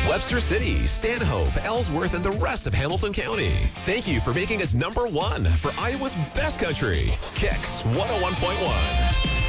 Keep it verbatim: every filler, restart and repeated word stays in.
Webster City, Stanhope, Ellsworth, and the rest of Hamilton County. Thank you for making us number one for Iowa's best country. Kicks one oh one point one.